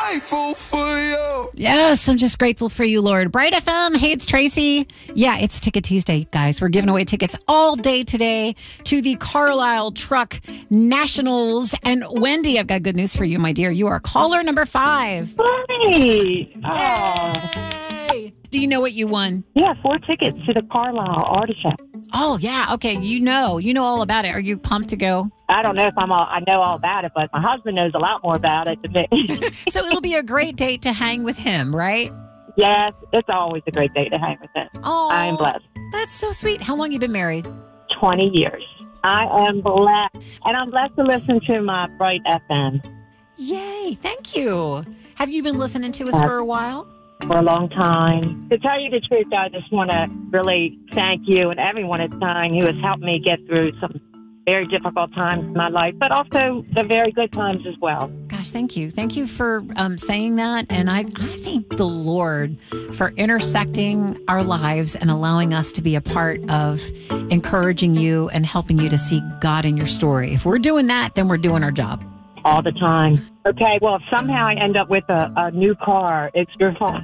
grateful for you. Yes, I'm just grateful for you, Lord. Bright FM. Hey, it's Tracy. Yeah, it's Ticket Tuesday, guys. We're giving away tickets all day today to the Carlisle Truck Nationals. And Wendy, I've got good news for you, my dear. You are caller number 5. Hey. Yay! Do you know what you won? Yeah, 4 tickets to the Carlisle Artichoke. Oh, yeah. Okay. You know all about it. Are you pumped to go? I don't know if I know all about it, but my husband knows a lot more about it than me. So it'll be a great date to hang with him, right? Yes, it's always a great day to hang with him. Oh, I'm blessed. That's so sweet. How long you been married? 20 years. I am blessed. And I'm blessed to listen to my Bright FM. Yay. Thank you. Have you been listening to us for a while? For a long time. To tell you the truth, I just want to really thank you and everyone at Sign who has helped me get through some very difficult times in my life, but also the very good times as well. Gosh, thank you. Thank you for saying that. And I thank the Lord for intersecting our lives and allowing us to be a part of encouraging you and helping you to see God in your story. If we're doing that, then we're doing our job. All the time. Okay, well, if somehow I end up with a new car, it's your fault.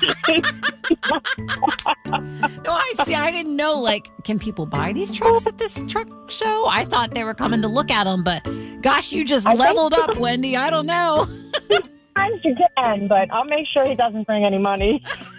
No, I didn't know, can people buy these trucks at this truck show? I thought they were coming to look at them, but gosh, you just leveled up, Wendy. I don't know. Sometimes you can, but I'll make sure he doesn't bring any money.